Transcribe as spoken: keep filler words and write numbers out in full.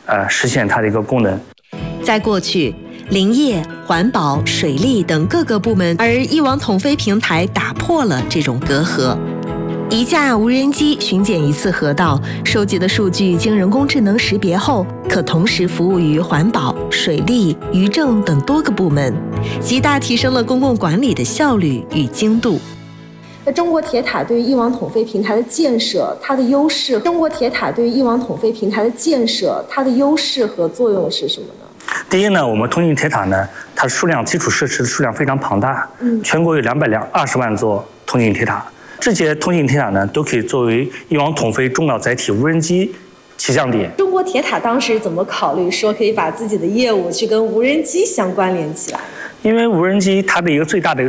呃实现它的一个功能。 在过去，林业、环保、水利等各个部门，而一网统飞平台打破了这种隔阂。一架无人机巡检一次河道，收集的数据经人工智能识别后，可同时服务于环保、水利、渔政等多个部门，极大提升了公共管理的效率与精度。 那中国铁塔对于一网统飞平台的建设，它的优势，中国铁塔对于一网统飞平台的建设，它的优势和作用是什么呢？ 第一呢，我们通信铁塔呢，它数量基础设施的数量非常庞大，嗯，全国有两百两二十万座通信铁塔。这些通信铁塔呢，都可以作为一网统飞重要载体无人机起降点。 中国铁塔当时怎么考虑说可以把自己的业务去跟无人机相关联起来？ 因为无人机它的一个最大的